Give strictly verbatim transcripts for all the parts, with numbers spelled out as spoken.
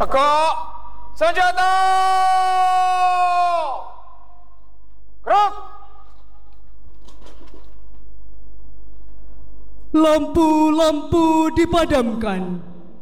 Tegak senjata. Gerak. Lampu-lampu dipadamkan.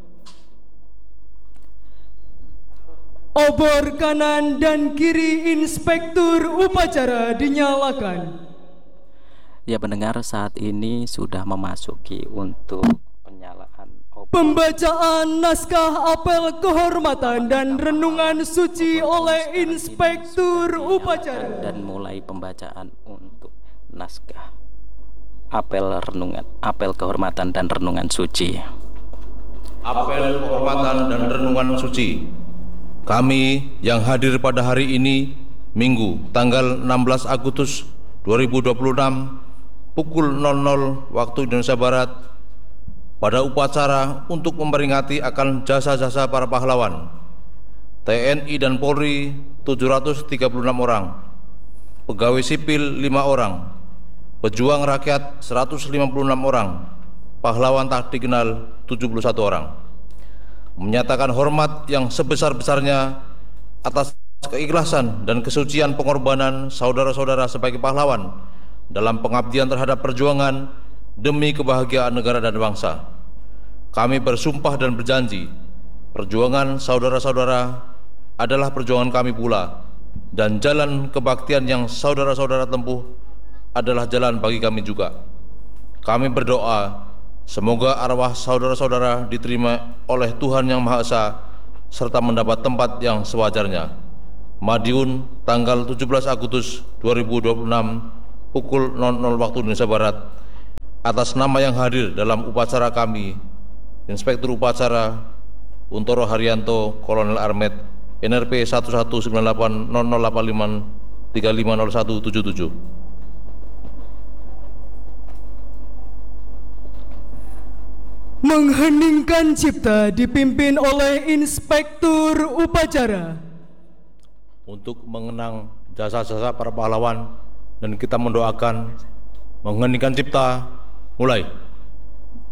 Obor kanan dan kiri inspektur upacara dinyalakan. Ya, pendengar, saat ini sudah memasuki untuk penyalaan obor. Pembacaan naskah apel kehormatan dan renungan suci oleh inspektur upacara. Dan mulai pembacaan untuk naskah apel renungan, apel kehormatan dan renungan suci. Apel kehormatan dan renungan suci. Kami yang hadir pada hari ini, Minggu, tanggal enam belas Agustus dua ribu dua puluh enam, pukul nol nol waktu Indonesia Barat, pada upacara untuk memperingati akan jasa-jasa para pahlawan, T N I dan Polri tujuh ratus tiga puluh enam orang, pegawai sipil lima orang, pejuang rakyat seratus lima puluh enam orang, pahlawan tak dikenal tujuh puluh satu orang. Menyatakan hormat yang sebesar-besarnya atas keikhlasan dan kesucian pengorbanan saudara-saudara sebagai pahlawan dalam pengabdian terhadap perjuangan demi kebahagiaan negara dan bangsa. Kami bersumpah dan berjanji, perjuangan saudara-saudara adalah perjuangan kami pula, dan jalan kebaktian yang saudara-saudara tempuh adalah jalan bagi kami juga. Kami berdoa semoga arwah saudara-saudara diterima oleh Tuhan Yang Maha Esa serta mendapat tempat yang sewajarnya. Madiun, tanggal tujuh belas Agustus dua ribu dua puluh enam, pukul nol nol waktu Indonesia Barat. Atas nama yang hadir dalam upacara kami, Inspektur Upacara Untoro Haryanto, Kolonel Armet, N R P satu satu sembilan delapan nol nol delapan lima tiga lima nol satu tujuh tujuh. Mengheningkan cipta dipimpin oleh inspektur upacara. Untuk mengenang jasa-jasa para pahlawan dan kita mendoakan, mengheningkan cipta, mulai.